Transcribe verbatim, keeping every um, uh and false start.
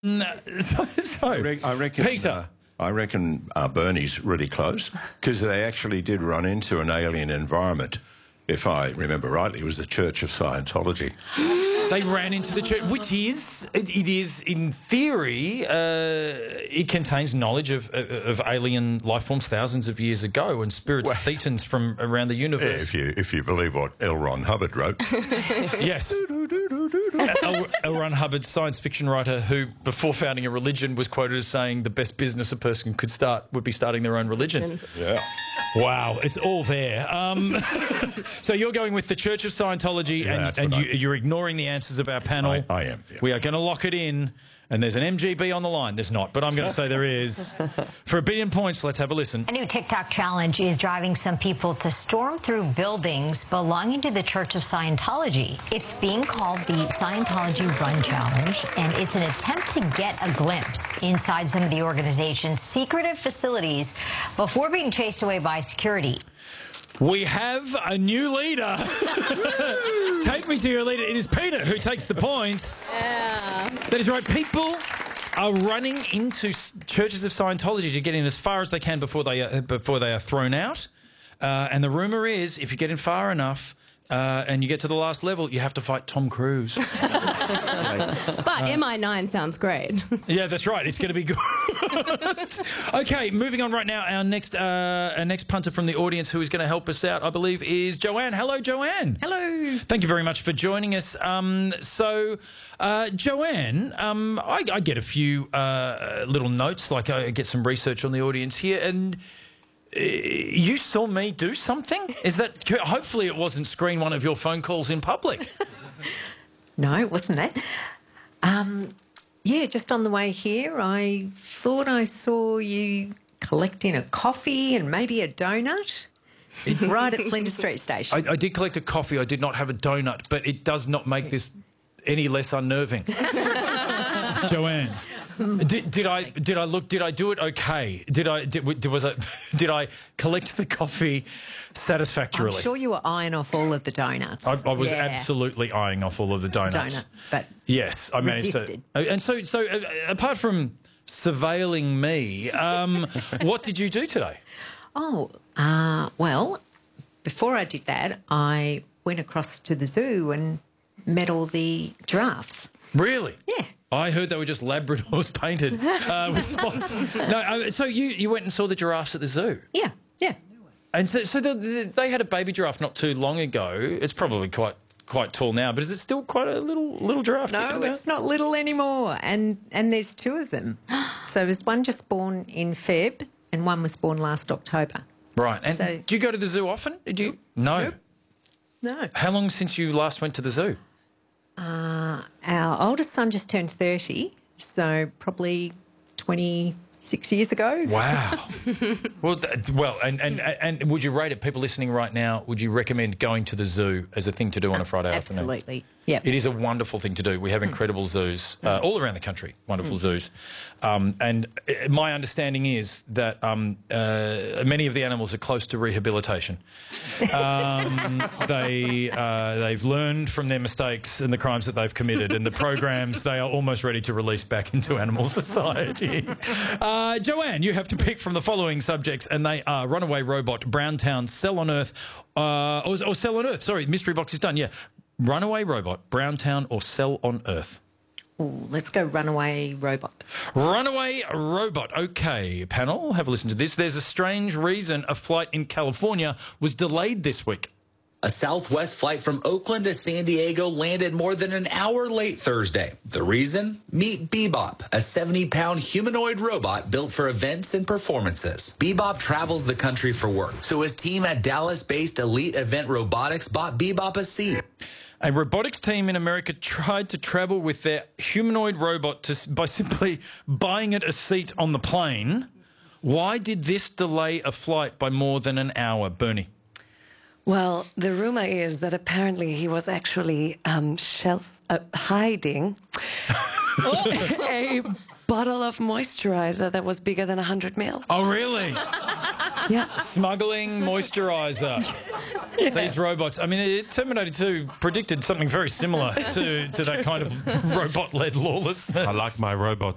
so, so I, re- I reckon, Peter. Uh, I reckon uh, Bernie's really close because they actually did run into an alien environment. If I remember rightly, it was the Church of Scientology. They ran into the church, which is, it, it is, in theory, uh, it contains knowledge of, of alien life forms thousands of years ago and spirits well, thetans from around the universe. Yeah, if you if you believe what L. Ron Hubbard wrote. Yes. L. L. Ron Hubbard, science fiction writer who, before founding a religion, was quoted as saying the best business a person could start would be starting their own religion. Yeah. Wow, it's all there. Um, so you're going with the Church of Scientology, Yeah, and, and you, you're ignoring the answers of our panel. I, I am. Yeah. We are going to lock it in, and there's an M G B on the line. There's not, but I'm going to say there is. For a billion points, let's have a listen. A new TikTok challenge is driving some people to storm through buildings belonging to the Church of Scientology. It's being called the Scientology Run Challenge, and it's an attempt to get a glimpse inside some of the organization's secretive facilities before being chased away by security. We have a new leader. Take me to your leader. It is Peter who takes the points. Yeah. That is right. People are running into churches of Scientology to get in as far as they can before they are, before they are thrown out. Uh, and the rumour is, if you get in far enough uh, and you get to the last level, you have to fight Tom Cruise. But M I nine sounds great. Yeah, that's right. It's going to be good. Okay, moving on right now. Our next, uh, our next punter from the audience who is going to help us out, I believe, is Joanne. Hello, Joanne. Hello. Thank you very much for joining us. Um, so, uh, Joanne, um, I, I get a few uh, little notes, like I get some research on the audience here, and uh, you saw me do something? Is that... Hopefully it wasn't screen one of your phone calls in public. No, it wasn't that. Um, yeah, just on the way here, I thought I saw you collecting a coffee and maybe a donut right at Flinders Street Station. I, I did collect a coffee. I did not have a donut, but it does not make this any less unnerving. Joanne, did, did I did I look? Did I do it okay? Did I did, did was I did I collect the coffee satisfactorily? I'm sure you were eyeing off all of the donuts. I, I was yeah. absolutely eyeing off all of the donuts. Donut, but yes, I managed resisted. to. And so, so uh, apart from surveilling me, um, what did you do today? Oh, uh, well, before I did that, I went across to the zoo and met all the giraffes. Really? Yeah. I heard they were just Labradors painted uh, with spots. No, uh, so you, you went and saw the giraffes at the zoo? Yeah, yeah. And so, so the, the, they had a baby giraffe not too long ago. It's probably quite quite tall now, but is it still quite a little little giraffe? No, it's not little anymore. And and there's two of them. So there's one just born in Feb and one was born last October. Right. And So- do you go to the zoo often? Did you? No. Nope. No. How long since you last went to the zoo? Uh, our oldest son just turned thirty, so probably twenty-six years ago. Wow. well, th- well, and, and and would you rate it? People listening right now, would you recommend going to the zoo as a thing to do on a Friday afternoon? Absolutely. Yeah. It is a wonderful thing to do. We have incredible zoos uh, all around the country, wonderful zoos. Um, and uh, my understanding is that um, uh, many of the animals are close to rehabilitation. Um, they, uh, they've learned from their mistakes and the crimes that they've committed, and the programs they are almost ready to release back into animal society. Uh, Joanne, you have to pick from the following subjects, and they are Runaway Robot, Browntown, Cell on Earth, uh, or, or Cell on Earth, sorry, Mystery Box is done, yeah. Runaway Robot, Browntown or Cell on Earth? Ooh, let's go Runaway Robot. Runaway Robot. OK, panel, have a listen to this. There's a strange reason a flight in California was delayed this week. A Southwest flight from Oakland to San Diego landed more than an hour late Thursday. The reason? Meet Bebop, a seventy pound humanoid robot built for events and performances. Bebop travels the country for work, so his team at Dallas-based Elite Event Robotics bought Bebop a seat. A robotics team in America tried to travel with their humanoid robot to, by simply buying it a seat on the plane. Why did this delay a flight by more than an hour, Bernie? Well, the rumor is that apparently he was actually um, shelf uh, hiding a bottle of moisturizer that was bigger than one hundred mil. Oh, really? Yeah. Smuggling moisturizer. Yes. These robots. I mean, Terminator two predicted something very similar to, to that kind of robot-led lawlessness. I like my robot